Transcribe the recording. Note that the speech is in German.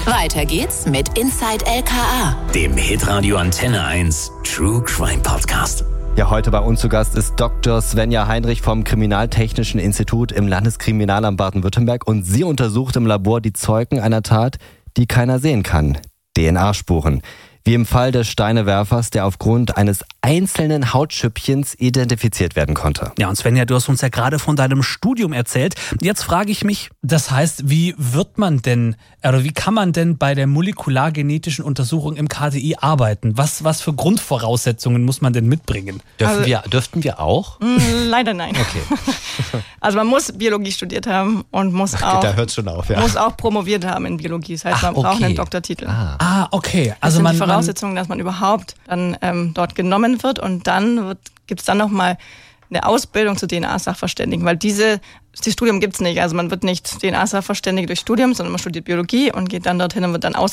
Weiter geht's mit Inside LKA, dem Hitradio Antenne 1 True Crime Podcast. Ja, heute bei uns zu Gast ist Dr. Svenja Heinrich vom Kriminaltechnischen Institut im Landeskriminalamt Baden-Württemberg und sie untersucht im Labor die Zeugen einer Tat, die keiner sehen kann. DNA-Spuren. Wie im Fall des Steinewerfers, der aufgrund eines einzelnen Hautschüppchens identifiziert werden konnte. Ja, und Svenja, du hast uns ja gerade von deinem Studium erzählt. Jetzt frage ich mich, das heißt, wie kann man denn bei der molekulargenetischen Untersuchung im KTI arbeiten? Was für Grundvoraussetzungen muss man denn mitbringen? Dürften wir auch? Leider nein. Okay. Also man muss Biologie studiert haben und muss da hört's schon auf, ja. Muss auch promoviert haben in Biologie. Das heißt, man braucht einen Doktortitel. Okay. Also das sind die Voraussetzungen, dass man überhaupt dann dort genommen wird und dann gibt es dann nochmal eine Ausbildung zu DNA-Sachverständigen, weil das Studium gibt's nicht. Also man wird nicht DNA-Sachverständige durch Studium, sondern man studiert Biologie und geht dann dorthin und wird dann